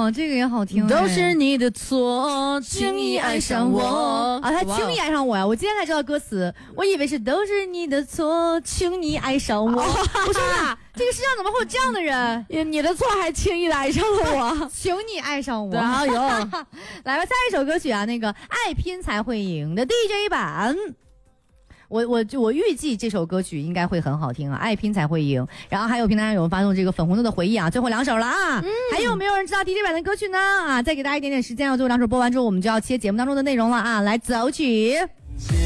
哦，这个也好听。 都是你的错，轻易爱上我。 啊，他轻易爱上我呀！我今天才知道歌词，我以为是都是你的错，轻易爱上我。我说呀，这个世上怎么会有这样的人？ 你的错还轻易的爱上了我， 请你爱上我。 哎呦， 来吧，下一首歌曲啊，那个爱拼才会赢的 DJ 版。我预计这首歌曲应该会很好听啊，爱拼才会赢。然后还有平台上有人发送这个粉红色的回忆啊，最后2首了啊。还有没有人知道 DJ 版的歌曲呢？啊，再给大家一点点时间啊，最后2首播完之后，我们就要切节目当中的内容了啊，来走起。